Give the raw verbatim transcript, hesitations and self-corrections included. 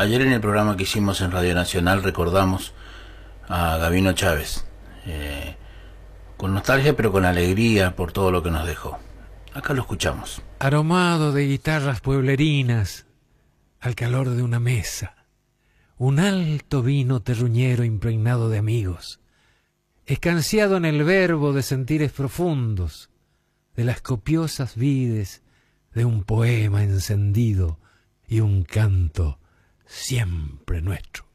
Ayer en el programa que hicimos en Radio Nacional recordamos a Gabino Chávez, eh, con nostalgia pero con alegría por todo lo que nos dejó. Acá lo escuchamos. Aromado de guitarras pueblerinas, al calor de una mesa, un alto vino terruñero impregnado de amigos, escanciado en el verbo de sentires profundos, de las copiosas vides de un poema encendido y un canto siempre nuestro.